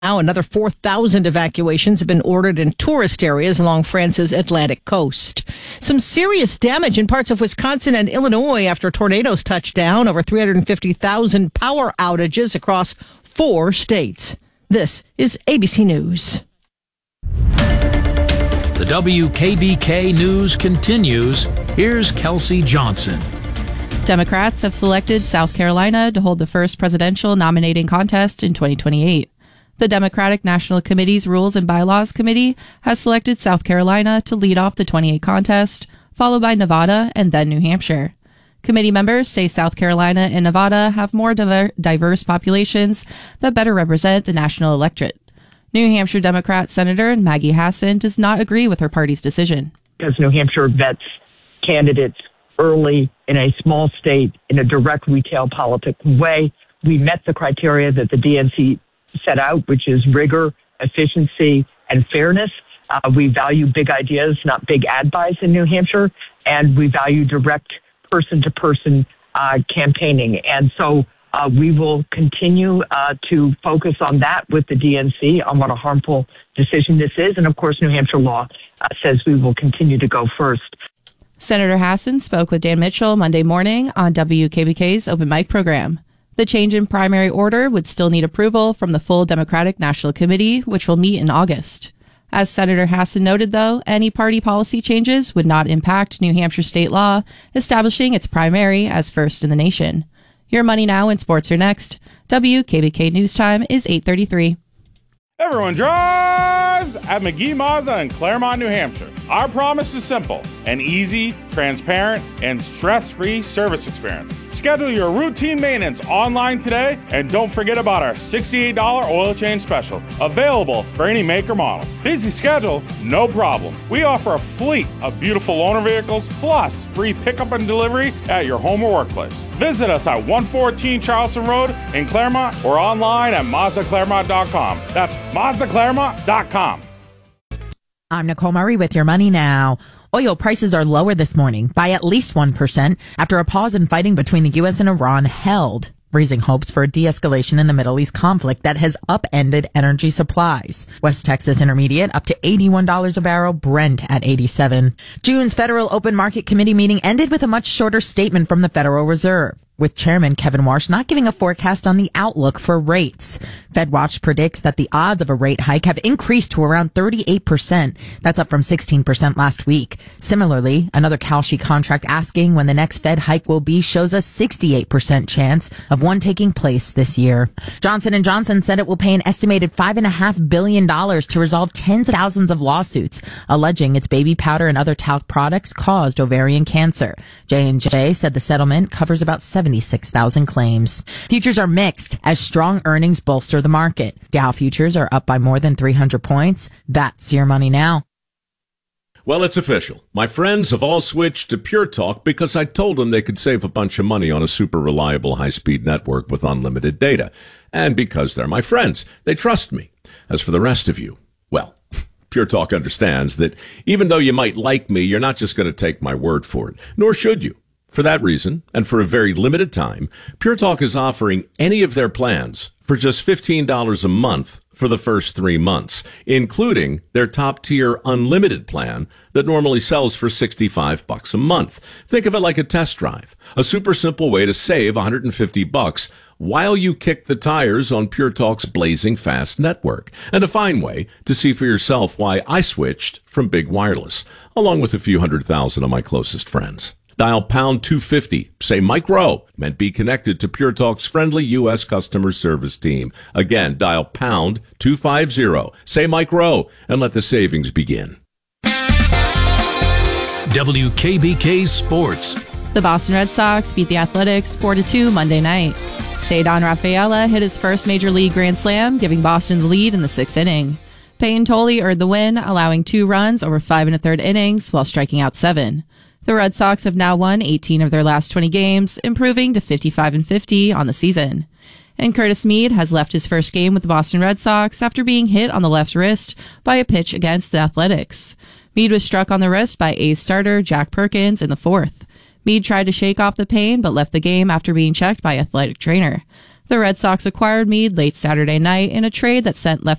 Now, another 4,000 evacuations have been ordered in tourist areas along France's Atlantic coast. Some serious damage in parts of Wisconsin and Illinois after tornadoes touched down. Over 350,000 power outages across 4 states. This is ABC News. The WKBK News continues. Here's Kelsey Johnson. Democrats have selected South Carolina to hold the first presidential nominating contest in 2028. The Democratic National Committee's Rules and Bylaws Committee has selected South Carolina to lead off the 28 contest, followed by Nevada and then New Hampshire. Committee members say South Carolina and Nevada have more diverse populations that better represent the national electorate. New Hampshire Democrat Senator Maggie Hassan does not agree with her party's decision. Because New Hampshire vets candidates early in a small state in a direct retail politic way. We met the criteria that the DNC set out, which is rigor, efficiency, and fairness. We value big ideas, not big ad buys in New Hampshire, and we value direct person-to-person campaigning. And so we will continue to focus on that with the DNC, on what a harmful decision this is. And of course, New Hampshire law says we will continue to go first. Senator Hassan spoke with Dan Mitchell Monday morning on WKBK's Open Mic program. The change in primary order would still need approval from the full Democratic National Committee, which will meet in August. As Senator Hassan noted, though, any party policy changes would not impact New Hampshire state law, establishing its primary as first in the nation. Your Money Now and Sports are next. WKBK News Time is 8:33. Everyone drives at McGee Mazda in Claremont, New Hampshire. Our promise is simple: an easy, transparent, and stress-free service experience. Schedule your routine maintenance online today, and don't forget about our $68 oil change special, available for any make or model. Busy schedule? No problem. We offer a fleet of beautiful loaner vehicles, plus free pickup and delivery at your home or workplace. Visit us at 114 Charleston Road in Claremont or online at MazdaClaremont.com. That's MazdaClaremont.com. I'm Nicole Murray with Your Money Now. Oil prices are lower this morning by at least 1% after a pause in fighting between the U.S. and Iran held, raising hopes for a de-escalation in the Middle East conflict that has upended energy supplies. West Texas Intermediate up to $81 a barrel, Brent at $87. June's Federal Open Market Committee meeting ended with a much shorter statement from the Federal Reserve, with Chairman Kevin Warsh not giving a forecast on the outlook for rates. FedWatch predicts that the odds of a rate hike have increased to around 38%. That's up from 16% last week. Similarly, another Kalshi contract asking when the next Fed hike will be shows a 68% chance of one taking place this year. Johnson & Johnson said it will pay an estimated $5.5 billion to resolve tens of thousands of lawsuits alleging its baby powder and other talc products caused ovarian cancer. J&J said the settlement covers about 76,000 claims. Futures are mixed as strong earnings bolster the market. Dow futures are up by more than 300 points. That's Your Money Now. Well, it's official. My friends have all switched to Pure Talk because I told them they could save a bunch of money on a super reliable high-speed network with unlimited data. And because they're my friends, they trust me. As for the rest of you, well, Pure Talk understands that even though you might like me, you're not just going to take my word for it, nor should you. For that reason, and for a very limited time, Pure Talk is offering any of their plans for just $15 a month for the first 3 months, including their top-tier unlimited plan that normally sells for $65 a month. Think of it like a test drive, a super simple way to save $150 while you kick the tires on Pure Talk's blazing fast network, and a fine way to see for yourself why I switched from big wireless, along with a few 100,000 of my closest friends. Dial pound 250, say Mike Rowe, and be connected to Pure Talk's friendly U.S. customer service team. Again, dial pound 250, say Mike Rowe, and let the savings begin. WKBK Sports. The Boston Red Sox beat the Athletics 4-2 Monday night. Cedar Rafaela hit his first Major League Grand Slam, giving Boston the lead in the 6th inning. Peyton Tolley earned the win, allowing 2 runs over 5 1/3 innings while striking out 7. The Red Sox have now won 18 of their last 20 games, improving to 55-50 on the season. And Curtis Mead has left his first game with the Boston Red Sox after being hit on the left wrist by a pitch against the Athletics. Mead was struck on the wrist by A's starter Jack Perkins in the 4th. Mead tried to shake off the pain but left the game after being checked by athletic trainer. The Red Sox acquired Mead late Saturday night in a trade that sent left